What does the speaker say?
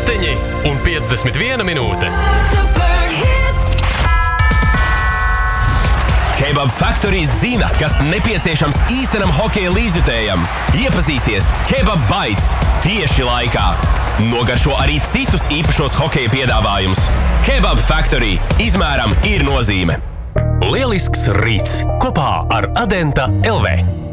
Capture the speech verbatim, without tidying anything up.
septiņi un piecdesmit viena minūte. Kebab Factory zina, kas nepieciešams īstenam hokeja līdzjutējam. Iepazīsties Kebab Bites tieši laikā. Nogaršo arī citus īpašos hokeja piedāvājumus. Kebab Factory izmēram ir nozīme. Lielisks rīts kopā ar Adenta L V.